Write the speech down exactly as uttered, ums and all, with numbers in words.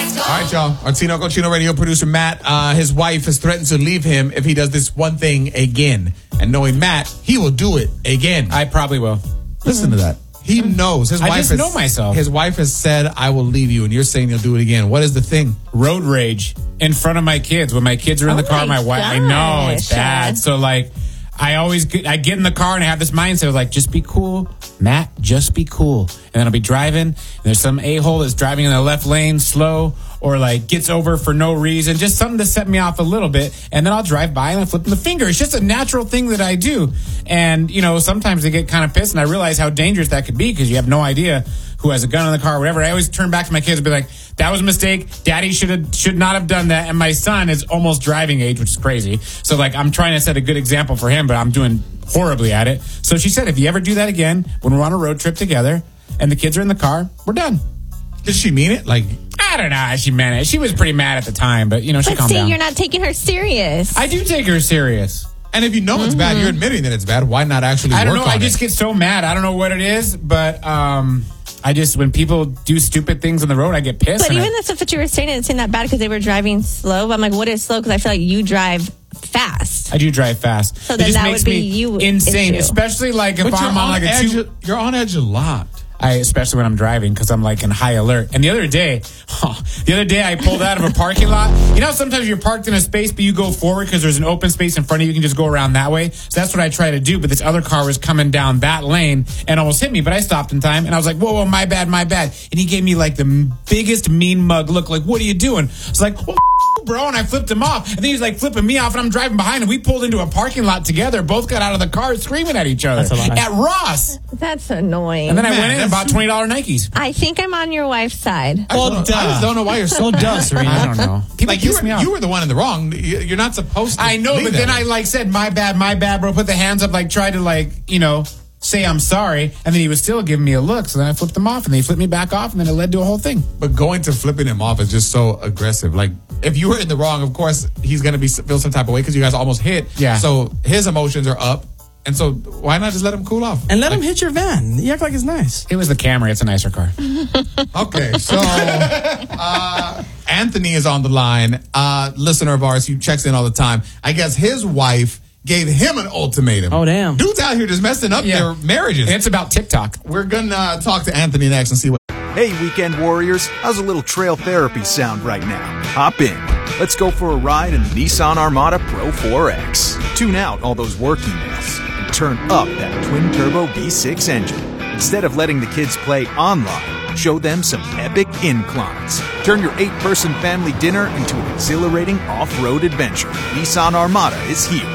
Let's go. All right, y'all. Our Tino Cochino Radio producer, Matt, uh, his wife has threatened to leave him if he does this one thing again. And knowing Matt, he will do it again. I probably will. Listen to that. He knows. His I wife just has, know myself. His wife has said, I will leave you. And you're saying you'll do it again. What is the thing? Road rage in front of my kids. When my kids are in Oh the car, my my wife, I know it's gosh. bad. So like, I always get, I get in the car and I have this mindset of like, just be cool, Matt, just be cool. And then I'll be driving and there's some a-hole that's driving in the left lane slow or like gets over for no reason, just something to set me off a little bit. And then I'll drive by and I flip them the finger. It's just a natural thing that I do. And, you know, sometimes they get kind of pissed and I realize how dangerous that could be because you have no idea who has a gun in the car or whatever. I always turn back to my kids and be like, that was a mistake. Daddy should have should not have done that. And my son is almost driving age, which is crazy. So like I'm trying to set a good example for him, but I'm doing horribly at it. So she said, if you ever do that again, when we're on a road trip together and the kids are in the car, we're done. Did she mean it? Like, I don't know how she meant it. She was pretty mad at the time, but you know, she But calmed see, down. you're not taking her serious. I do take her serious. and if you know it's bad, you're admitting that it's bad. Why not actually I don't work know. on I just it? get so mad. I don't know what it is, but um, I just, when people do stupid things on the road, I get pissed. But and even I, the stuff that you were saying, it seemed that bad because they were driving slow. I'm like, what is slow? Because I feel like you drive fast. I do drive fast. So it then just that makes would be me you insane, issue. especially like if But you're I'm on on like a edge. two. You're on edge a lot. I, especially when I'm driving because I'm like in high alert. And the other day, oh, the other day I pulled out of a parking lot. You know, sometimes you're parked in a space, but you go forward because there's an open space in front of you. You can just go around that way. So that's what I try to do. But this other car was coming down that lane and almost hit me. But I stopped in time and I was like, whoa, whoa, my bad, my bad. And he gave me like the biggest mean mug look. Like, what are you doing? I was like, well, bro, and I flipped him off. And then he was like flipping me off, and I'm driving behind him. We pulled into a parking lot together. Both got out of the car screaming at each other That's a lie. at Ross. That's annoying. And then I Man, went in and that's- bought twenty dollars Nikes. I think I'm on your wife's side. I, Well, just don't, I duh. just don't know why you're so Well, duh, Serena. I don't know. People Like you piss were, me off. you were the one in the wrong. You- You're not supposed to. I know, leave but that then way. I like said, my bad, my bad, bro. Put the hands up, like tried to like, you know, say I'm sorry. And then he was still giving me a look. So then I flipped him off and then he flipped me back off and then it led to a whole thing. But going to flipping him off is just so aggressive. Like, if you were in the wrong, of course, he's going to be feel some type of way because you guys almost hit. Yeah. So his emotions are up. And so why not just let him cool off? And let him hit your van. You act like it's nice. It was the Camry. It's a nicer car. Okay, so uh, Anthony is on the line. Uh, listener of ours, he checks in all the time. I guess his wife gave him an ultimatum. Oh, damn. Dudes out here just messing up Yeah. their marriages. And it's about TikTok. We're going to uh, talk to Anthony next and see what. Hey, weekend warriors, how's a little trail therapy sound right now? Hop in. Let's go for a ride in the Nissan Armada Pro four X. Tune out all those work emails and turn up that twin-turbo V six engine. Instead of letting the kids play online, show them some epic inclines. Turn your eight-person family dinner into an exhilarating off-road adventure. Nissan Armada is here.